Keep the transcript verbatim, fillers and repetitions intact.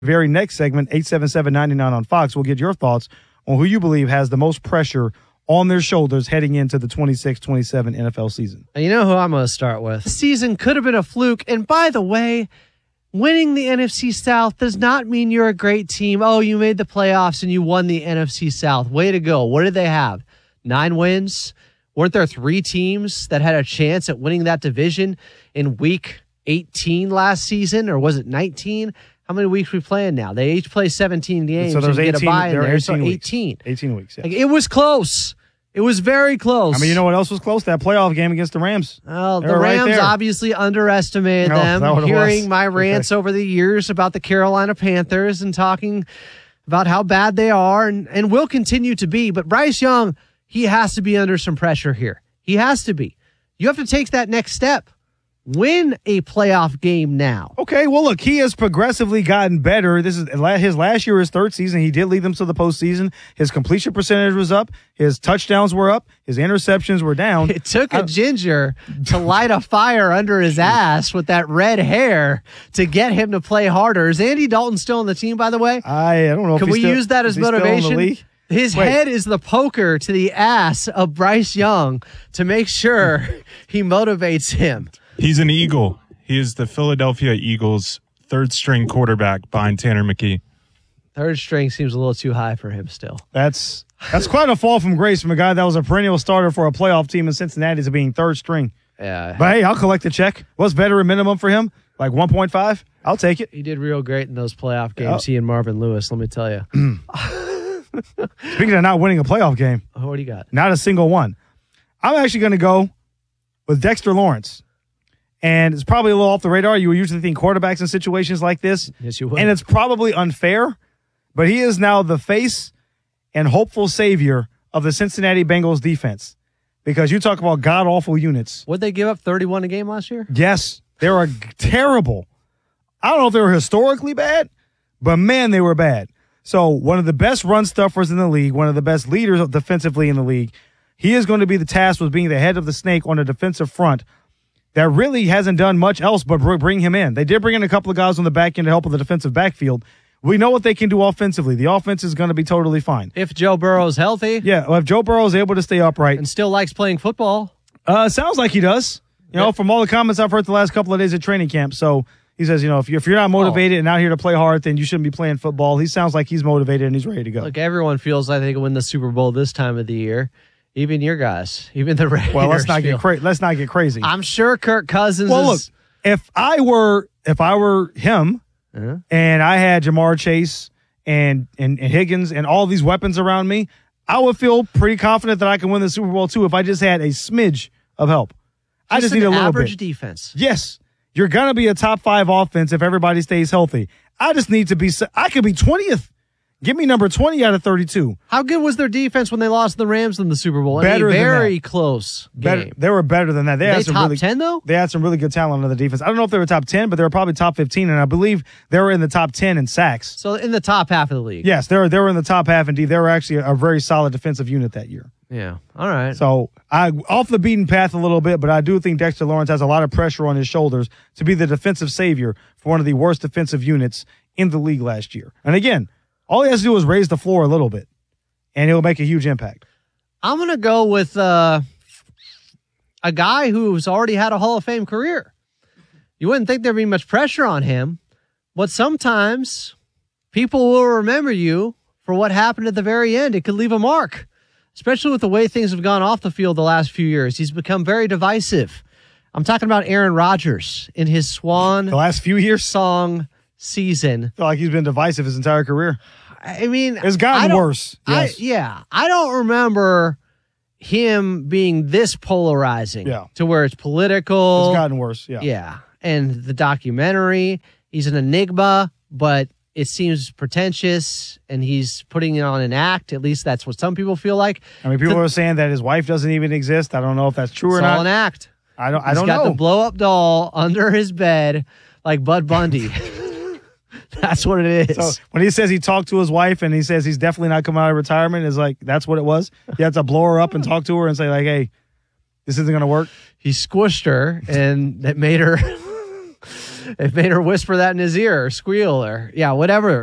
very next segment, eight seven seven, nine nine on Fox, we'll get your thoughts on who you believe has the most pressure on their shoulders heading into the twenty-six twenty-seven N F L season. You know who I'm going to start with. The season could have been a fluke. And by the way, winning the N F C South does not mean you're a great team. Oh, you made the playoffs and you won the N F C South. Way to go. What did they have? Nine wins? Weren't there three teams that had a chance at winning that division in week eighteen last season? Or was it nineteen? How many weeks we playing now? They each play seventeen games. So there's and eighteen, get a bye in there. eighteen So eighteen. Weeks. eighteen weeks, yeah. Like, it was close. It was very close. I mean, you know what else was close? That playoff game against the Rams. Well, they the Rams right obviously underestimated no, them. That what it Hearing was. my rants okay. over the years about the Carolina Panthers and talking about how bad they are and, and will continue to be. But Bryce Young, he has to be under some pressure here. He has to be. You have to take that next step. Win a playoff game now. Okay, well, look, he has progressively gotten better. This is his last year, his third season. He did lead them to the postseason. His completion percentage was up. His touchdowns were up. His interceptions were down. It took a I, ginger to light a fire under his ass with that red hair to get him to play harder. Is Andy Dalton still on the team, by the way? I, I don't know. Can if we still, use that as motivation? His Wait. head is the poker to the ass of Bryce Young to make sure he motivates him. He's an Eagle. He is the Philadelphia Eagles' third-string quarterback behind Tanner McKee. Third string seems a little too high for him still. That's that's quite a fall from grace from a guy that was a perennial starter for a playoff team in Cincinnati to being third string. Yeah. But hey, I'll collect the check. What's veteran minimum for him? Like one point five? I'll take it. He did real great in those playoff games, oh. he and Marvin Lewis, let me tell you. Speaking of not winning a playoff game. Oh, what do you got? Not a single one. I'm actually going to go with Dexter Lawrence. And it's probably a little off the radar. You would usually think quarterbacks in situations like this. Yes, you would. And it's probably unfair, but he is now the face and hopeful savior of the Cincinnati Bengals defense. Because you talk about god-awful units. Would they give up thirty-one a game last year? Yes. They were terrible. I don't know if they were historically bad, but man, they were bad. So one of the best run stuffers in the league, one of the best leaders defensively in the league, he is going to be the task with being the head of the snake on the defensive front that really hasn't done much else but bring him in. They did bring in a couple of guys on the back end to help with the defensive backfield. We know what they can do offensively. The offense is going to be totally fine. If Joe Burrow's healthy. Yeah, well, if Joe Burrow is able to stay upright. And still likes playing football. Uh, sounds like he does. You know, from all the comments I've heard the last couple of days at training camp. So he says, you know, if you're, if you're not motivated oh. and out here to play hard, then you shouldn't be playing football. He sounds like he's motivated and he's ready to go. Look, everyone feels like they can win the Super Bowl this time of the year. Even your guys, even the Raiders. Well, let's not feel. get cra- let's not get crazy. I'm sure Kirk Cousins. Well, is... look, if I were if I were him, uh-huh. and I had Jamar Chase and, and and Higgins and all these weapons around me, I would feel pretty confident that I can win the Super Bowl too if I just had a smidge of help. Just I just need a little average bit. defense. Yes, you're gonna be a top five offense if everybody stays healthy. I just need to be. I could be twentieth. Give me number twenty out of thirty-two. How good was their defense when they lost the Rams in the Super Bowl? Better a than very that. close game. Better, they were better than that. They, were had they some top really, ten, though? They had some really good talent on the defense. I don't know if they were top ten, but they were probably top fifteen, and I believe they were in the top ten in sacks. So in the top half of the league. Yes, they were, they were in the top half, indeed. They were actually a, a very solid defensive unit that year. Yeah, all right. So I off the beaten path a little bit, but I do think Dexter Lawrence has a lot of pressure on his shoulders to be the defensive savior for one of the worst defensive units in the league last year. And again, all he has to do is raise the floor a little bit, and he'll make a huge impact. I'm going to go with uh, a guy who's already had a Hall of Fame career. You wouldn't think there'd be much pressure on him, but sometimes people will remember you for what happened at the very end. It could leave a mark, especially with the way things have gone off the field the last few years. He's become very divisive. I'm talking about Aaron Rodgers in his Swan the last few years song season. I feel like he's been divisive his entire career. I mean, it's gotten worse. Yes. I, yeah, I don't remember him being this polarizing. Yeah. To where it's political. It's gotten worse. Yeah, yeah. And the documentary, he's an enigma, but it seems pretentious, and he's putting it on an act. At least that's what some people feel like. I mean, people the, are saying that his wife doesn't even exist. I don't know if that's true or not. It's all an act. I don't. I he's don't got know. the blow up doll under his bed, like Bud Bundy. That's what it is. So when he says he talked to his wife and he says he's definitely not coming out of retirement, is like that's what it was. He had to blow her up and talk to her and say like, "Hey, this isn't going to work." He squished her, and that made her It made her whisper that in his ear or squeal or, yeah, whatever.